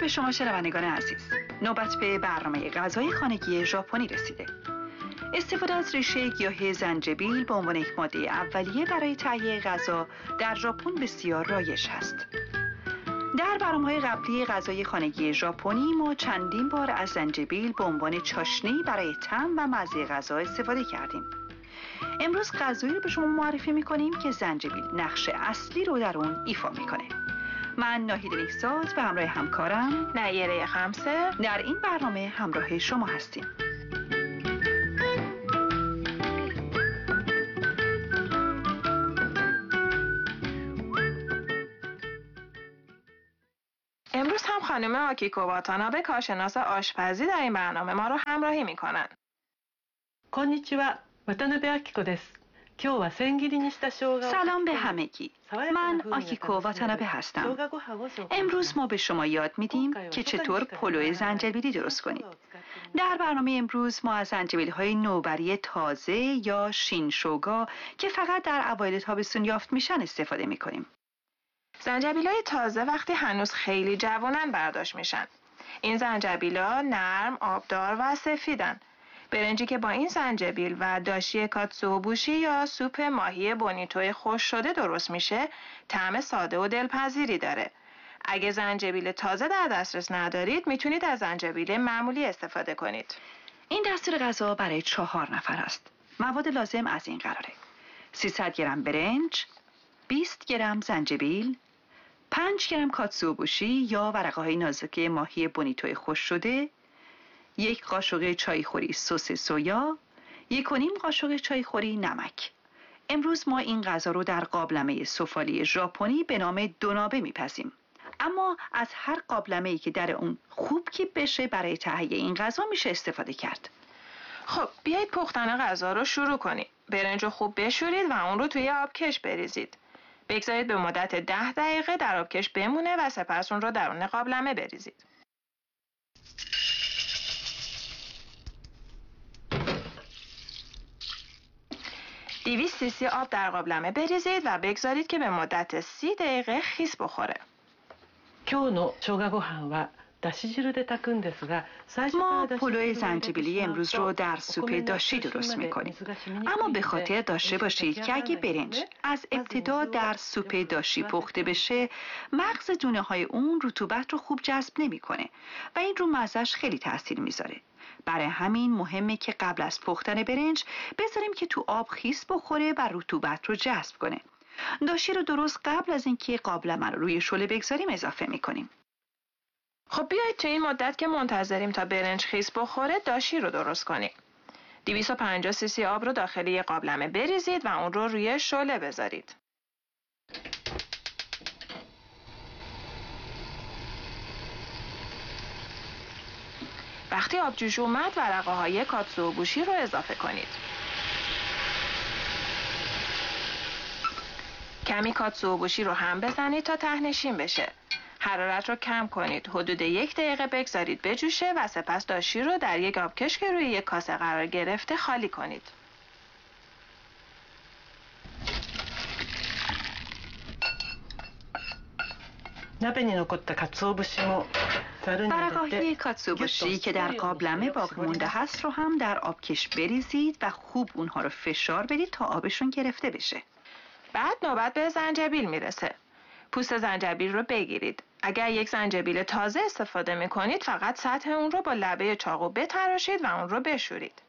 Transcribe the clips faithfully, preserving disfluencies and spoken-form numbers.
به شما شنوندگان عزیز. نوبت به برنامه غذای خانگی ژاپنی رسیده. استفاده از ریشه گیاهی زنجبیل به عنوان یک ماده اولیه برای تهیه غذا در ژاپن بسیار رایج است. در برنامه‌های قبلی غذای خانگی ژاپنی ما چندین بار از زنجبیل به عنوان چاشنی برای طعم و مزه غذا استفاده کردیم. امروز غذایی رو به شما معرفی می‌کنیم که زنجبیل نقش اصلی رو در اون ایفا می‌کنه. من ناهید نیکزاد و همراه همکارم نیره خمسه در این برنامه همراه شما هستیم. امروز هم خانم آکیکو واتانابه کارشناس آشپزی در این برنامه ما رو همراهی میکنن. こんにちは、渡辺明子です。今日は千切りにした生姜を سلام به همگی. من آکیکو واتانابه هستم. امروز ما به شما یاد میدیم که چطور پلو زنجبیلی درست کنید. در برنامه امروز ما از زنجبیل‌های نوبری تازه یا شین شوگا که فقط در اوایل تابستون یافت میشن استفاده میکنیم. زنجبیل‌های تازه وقتی هنوز خیلی جوانن برداشت میشن. این زنجبیل‌ها نرم، آبدار و سفیدن. برنجی که با این زنجبیل و داشی کاتسوبوشی یا سوپ ماهی بونیتوی خوش شده درست میشه، طعم ساده و دلپذیری داره. اگه زنجبیل تازه در دسترس ندارید، میتونید از زنجبیل معمولی استفاده کنید. این دستور غذا برای چهار نفر است. مواد لازم از این قراره: سیصد گرم برنج، بیست گرم زنجبیل، پنج گرم کاتسوبوشی یا ورقه‌های نازک ماهی بونیتوی خوش شده، یک قاشق چایخوری سس سویا، یک و نیم قاشق چایخوری نمک. امروز ما این غذا رو در قابلمه سفالی ژاپنی به نام دونابه میپزیم. اما از هر قابلمه‌ای که در اون خوب کیپ بشه برای تهیه این غذا میشه استفاده کرد. خب بیایید پختن غذا رو شروع کنید. برنج رو خوب بشورید و اون رو توی آبکش بریزید. بگذارید به مدت ده دقیقه در آبکش بمونه و سپس اون رو درون قابلمه بریزید. دویست سی سی آب در قابلمه بریزید و بگذارید که به مدت سی دقیقه خیس بخوره. 今日の生姜ご飯はだし汁で炊くんですが ما پلو زنجبیلی امروز رو در سوپ داشی درست میکنیم. اما به خاطر داشته باشید که اگه برنج از ابتدا در سوپ داشی پخته بشه، مغز دونه های اون رطوبت رو خوب جذب نمیکنه و این رو مزهش خیلی تاثیر میذاره. برای همین مهمه که قبل از پختن برنج بذاریم که تو آب خیس بخوره و رطوبت رو جذب کنه. داشی رو درست قبل از اینکه قابلمه رو روی شعله بگذاریم اضافه میکنیم. خب بیایید تو این مدت که منتظریم تا برنج خیس بخوره داشی رو درست کنیم. دویست و پنجاه سی سی آب رو داخل یک قابلمه بریزید و اون رو روی شعله بذارید. وقتی آب جوش اومد ورقه های کاتسوبوشی رو اضافه کنید. کمی کاتسوبوشی رو هم بزنید تا ته‌نشین بشه. حرارت رو کم کنید. حدود یک دقیقه بگذارید بجوشه و سپس داشی رو در یک آبکش که روی یک کاسه قرار گرفته خالی کنید. ورقه‌های کاتسوبوشی که در قابلمه باقی مونده هست رو هم در آبکش بریزید و خوب اونها رو فشار بدید تا آبشون گرفته بشه. بعد نوبت به زنجبیل میرسه. پوست زنجبیل رو بگیرید. اگر یک زنجبیل تازه استفاده میکنید فقط سطح اون رو با لبه چاقو بتراشید و اون رو بشورید.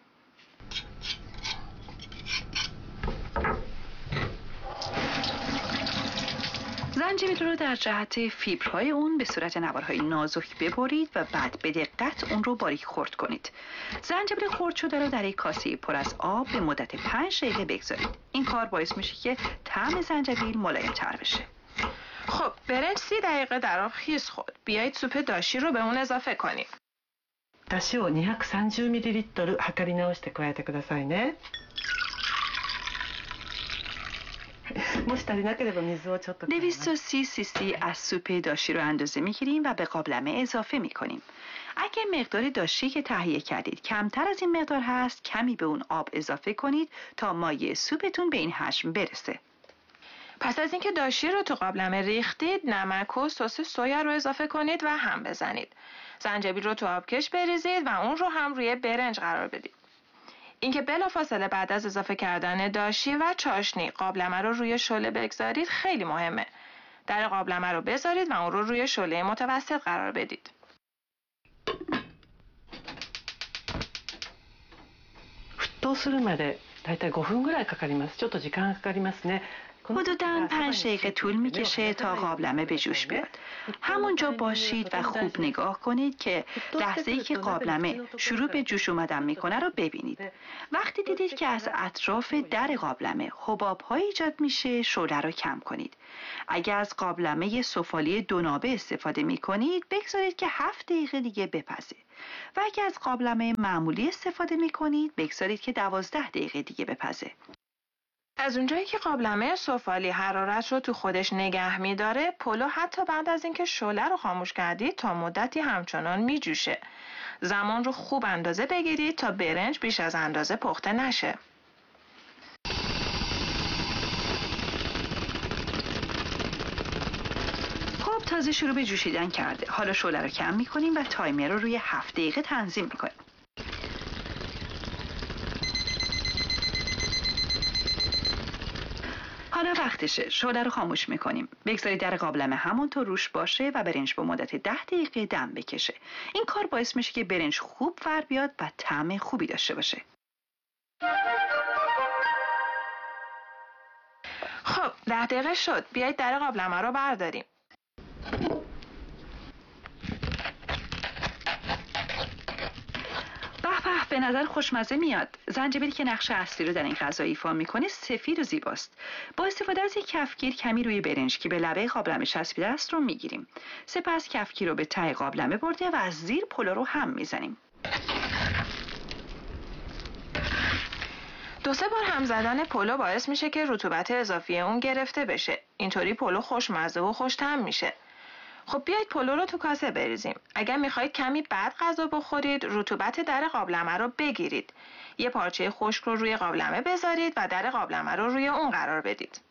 زنجبیل رو در جهت فیبرهای اون به صورت نوارهای نازک ببرید و بعد به دقت اون رو باریک خرد کنید. زنجبیل خرد شده رو در یک کاسه پر از آب به مدت پنج دقیقه بگذارید. این کار باعث میشه که طعم زنجبیل ملایم تر بشه. خب برنج سی دقیقه در آب خیس خورد. بیایید سوپ داشی رو به اون اضافه کنیم. だしをにひゃくさんじゅうミリリットル測り直して加えてくださいね。もし足りなければ水をちょっと。 دویست و سی سی سی از سوپ داشی رو اندازه میگیریم و به قابلمه اضافه میکنیم. اگه مقدار داشی که تهیه کردید کمتر از این مقدار هست، کمی به اون آب اضافه کنید تا مایه سوپتون به این حجم برسه. پس از اینکه داشی رو تو قابلمه ریختید، نمک و سس سویا رو اضافه کنید و هم بزنید. زنجبیل رو تو آبکش بریزید و اون رو هم روی برنج قرار بدید. اینکه بلافاصله بعد از اضافه کردن داشی و چاشنی قابلمه رو روی شعله بگذارید خیلی مهمه. در قابلمه رو بذارید و اون رو روی شعله متوسط قرار بدید. 沸騰するまでだいたいごふんぐらいかかります。ちょっと時間がかかりますね。 حدوداً پنج دقیقه طول میکشه تا قابلمه به جوش بیاد. همونجا باشید و خوب نگاه کنید که لحظه‌ای که قابلمه شروع به جوش اومدن میکنه رو ببینید. وقتی دیدید که از اطراف در قابلمه حباب‌های ایجاد میشه، شعله رو کم کنید. اگر از قابلمه سفالی دونابه استفاده میکنید، بگذارید که هفت دقیقه دیگه بپزه. و اگر از قابلمه معمولی استفاده میکنید، بگذارید که دوازده دقیقه دیگه بپزه. از اونجایی که قابلمه سفالی حرارت رو تو خودش نگه میداره، پلو حتی بعد از اینکه شعله رو خاموش کردید تا مدتی همچنان میجوشه. زمان رو خوب اندازه بگیرید تا برنج بیش از اندازه پخته نشه. خب تازه شروع به جوشیدن کرده. حالا شعله رو کم میکنیم و تایمر رو روی هفت دقیقه تنظیم میکنیم. حالا وقتشه. شعله رو خاموش میکنیم. بگذارید در قابلمه همونطور روش باشه و برنج به مدت ده دقیقه دم بکشه. این کار باعث میشه که برنج خوب ور بیاد و طعم خوبی داشته باشه. خب ده دقیقه شد. بیایید در قابلمه رو برداریم. به به نظر خوشمزه میاد. زنجبیل که نقش اصلی رو در این غذا ایفا میکنه سفید و زیباست. با استفاده از یک کفگیر کمی روی برنج که به لبه قابلمه چسبیده است رو میگیریم. سپس کفگیر رو به ته قابلمه برده و از زیر پلو رو هم میزنیم. دو سه بار هم زدن پلو باعث میشه که رطوبت اضافی اون گرفته بشه. اینطوری پلو خوشمزه و خوش‌طعم میشه. خب بیایید پلو رو تو کاسه بریزیم. اگر میخواید کمی بعد غذا بخورید، رطوبت در قابلمه رو بگیرید. یه پارچه خشک رو روی قابلمه بذارید و در قابلمه رو روی اون قرار بدید.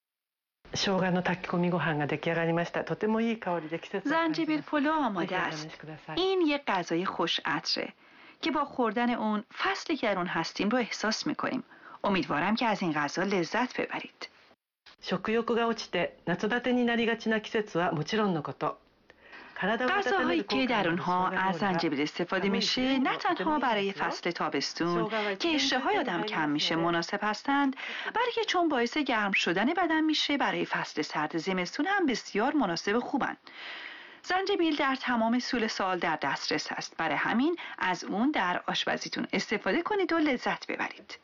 زنجبیل پلو آماده است. این یک غذای خوش عطره که با خوردن اون فصلی که در اون هستیم رو احساس میکنیم. امیدوارم که از این غذا لذت ببرید. 食欲が落ちて夏バテになりがちな季節はもちろんのこと。 غذاهایی که در اونها از زنجبیل استفاده میشه نه تنها برای فصل تابستون که اشتهای آدم کم میشه مناسب هستند، بلکه چون باعث گرم شدن بدن میشه برای فصل سرد زمستون هم بسیار مناسب خوبن. زنجبیل در تمام سول سال در دسترس هست، برای همین از اون در آشپزیتون استفاده کنید و لذت ببرید.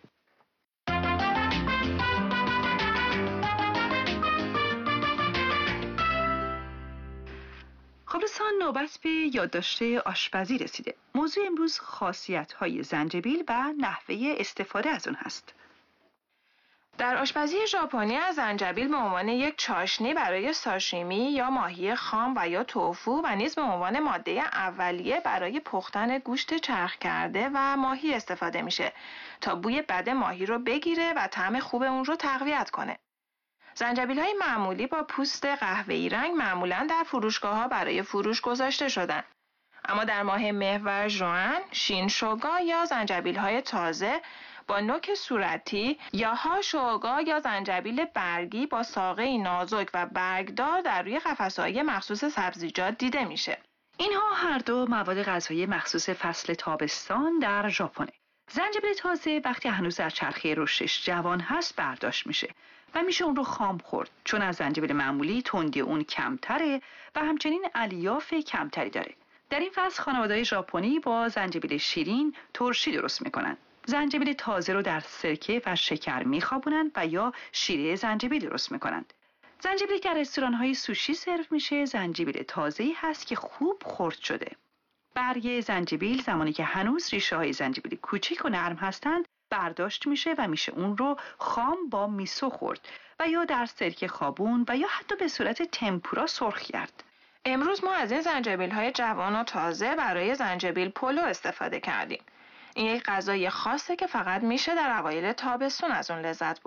خب دوستان، نوبت به یادداشت آشپزی رسیده. موضوع امروز خاصیت‌های زنجبیل و نحوه استفاده از اون هست. در آشپزی ژاپنی از زنجبیل به عنوان یک چاشنی برای ساشیمی یا ماهی خام و یا توفو و نیز به عنوان ماده اولیه برای پختن گوشت چرخ کرده و ماهی استفاده میشه تا بوی بد ماهی رو بگیره و طعم خوب اون رو تقویت کنه. زنجبیل‌های معمولی با پوست قهوه‌ای رنگ معمولاً در فروشگاه‌ها برای فروش گذاشته شدن. اما در ماه مه و ژوئن، شینشوگا یا زنجبیل‌های تازه با نوک صورتی یا هاشوگا یا زنجبیل برگی با ساقه‌ای نازک و برگدار در روی قفسه‌های مخصوص سبزیجات دیده میشه. اینها هر دو مواد غذایی مخصوص فصل تابستان در ژاپنه. زنجبیل تازه وقتی هنوز در چرخه رشدش جوان هست برداشت میشه و میشه اون رو خام خورد، چون از زنجبیل معمولی تندی اون کمتره و همچنین الیاف کمتری داره. در این فصل خانواده‌های ژاپنی با زنجبیل شیرین ترشی درست میکنن. زنجبیل تازه رو در سرکه و شکر میخوابونن و یا شیره زنجبیل درست میکنن. زنجبیلی که در رستوران‌های سوشی سرو میشه زنجبیل تازه‌ای هست که خوب خرد شده. برگ زنجبیل زمانی که هنوز ریشه‌های زنجبیل کوچیک و نرم هستند برداشت میشه و میشه اون رو خام با میسو خورد و یا در سرکه خوابون و یا حتی به صورت تمپورا سرخ کرد. امروز ما از این زنجبیل‌های جوان و تازه برای زنجبیل پلو استفاده کردیم. این یک غذای خاصه که فقط میشه در اوایل تابستون از اون لذت برد.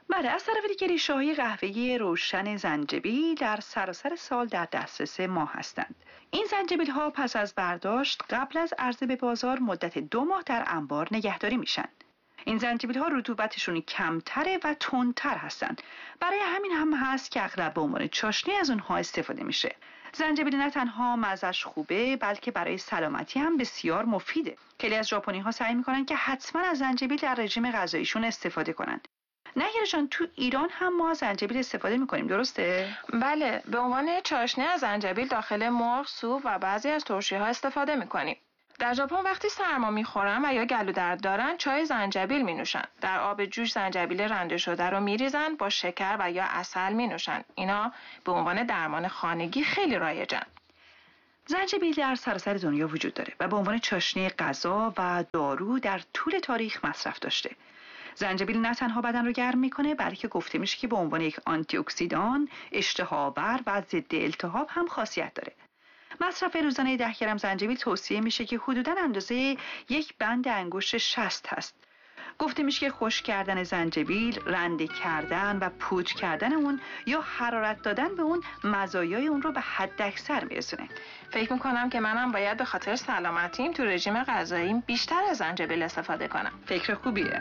بله، از طرف دیگه ریشه‌های قهوه‌ای روشن زنجبیل در سراسر سال در دسترس ما هستند. این زنجبیل ها پس از برداشت قبل از عرضه به بازار مدت دو ماه در انبار نگهداری میشن. این زنجبیل ها رطوبتشون کمتره و تندتر هستند. برای همین هم هست که اغلب به عنوان چاشنی از اونها استفاده میشه. زنجبیل نه تنها مزه‌اش خوبه، بلکه برای سلامتی هم بسیار مفیده. خیلی از ژاپنی ها سعی میکنن که حتما از زنجبیل در رژیم غذاییشون استفاده کنن. نگیره جان، تو ایران هم ما زنجبیل استفاده میکنیم، درسته؟ بله، به عنوان چاشنی از زنجبیل داخل مرغ، سوپ و بعضی از ترشی ها استفاده میکنیم. در ژاپن وقتی سرما میخورن و یا گلو درد دارن چای زنجبیل مینوشن. در آب جوش زنجبیل رنده شده رو میریزن، با شکر و یا عسل مینوشن. اینا به عنوان درمان خانگی خیلی رایجن. زنجبیل در سراسر دنیا وجود داره و به عنوان چاشنی غذا و دارو در طول تاریخ مصرف داشته. زنجبیل نه تنها بدن رو گرم میکنه، بلکه گفته میشه که به عنوان یک آنتی اکسیدان، اشتهاآور و ضد التهاب هم خاصیت داره. مصرف روزانه ده گرم زنجبیل توصیه میشه که حدوداً اندازه یک بند انگشت شست هست. گفته میشه که خشک کردن زنجبیل، رنده کردن و پودر کردن اون یا حرارت دادن به اون مزایای اون رو به حد اکثر میرسونه. فکر میکنم که منم باید به خاطر سلامتیم تو رژیم غذاییم بیشتر از زنجبیل استفاده کنم. فکر خوبیه.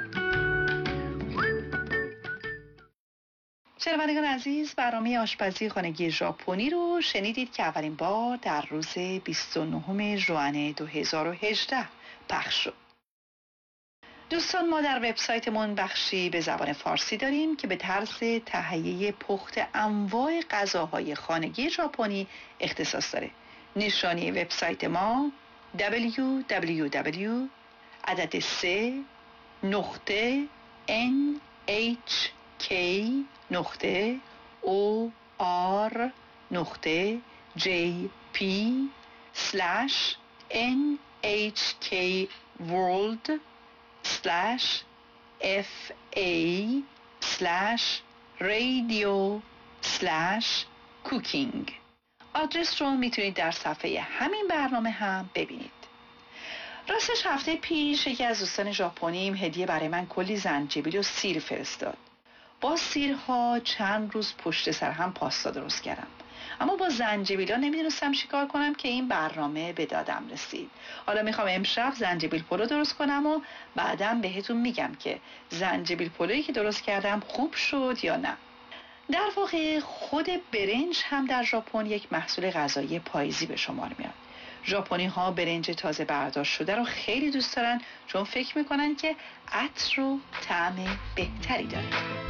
شنوندگان عزیز، برنامه آشپزی خانگی ژاپنی رو شنیدید که اولین بار در روز بیست و نهم ژوئن دو هزار و هجده پخش شد. دوستان، ما در وبسایتمون بخشی به زبان فارسی داریم که به طرز تهیه پخت انواع غذاهای خانگی ژاپنی اختصاص داره. نشانی وبسایت ما دبلیو دبلیو دبلیو عدد سه نقطه ان اچ کی نقطه او آر نقطه جی پی سلش ان اچ کی ورلد سلش اف ای سلش رادیو سلش کوکینگ. آدرس رو میتونید در صفحه همین برنامه هم ببینید. راستش هفته پیش یکی از دوستان ژاپنیم هدیه برای من کلی زنجبیل و سیر فرستاد. با سیرها چند روز پشت سر هم پاستا درست کردم، اما با زنجبیلا نمیدونستم چیکار کنم که این برنامه به دادم رسید. حالا میخوام امشب زنجبیل پلو درست کنم و بعدم بهتون میگم که زنجبیل پلویی که درست کردم خوب شد یا نه. در واقع خود برنج هم در ژاپن یک محصول غذایی پاییزی به شمار میاد. ژاپنی ها برنج تازه برداشت شده رو خیلی دوست دارن، چون فکر میکنن که عطر و طعم بهتری داره.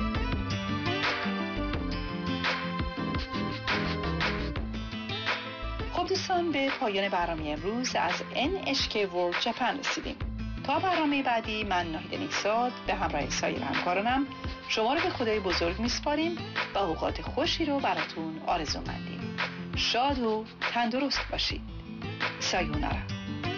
خب دوستان، به پایان برنامه امروز از ان اچ کی World Japan رسیدیم. تا برنامه بعدی، من ناهید نیکزاد به همراه سایر همکارانم شما رو به خدای بزرگ میسپاریم و اوقات خوشی رو براتون آرزو مندیم. شاد و تندرست باشید. سایونارا.